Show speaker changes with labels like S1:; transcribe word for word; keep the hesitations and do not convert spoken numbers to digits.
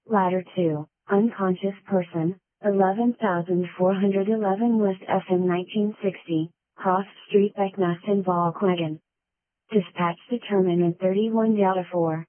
S1: Ladder two, unconscious person, eleven thousand four hundred eleven West F M nineteen sixty, Cross Street Becknast in Volkswagen. Dispatch determinant thirty-one Delta four.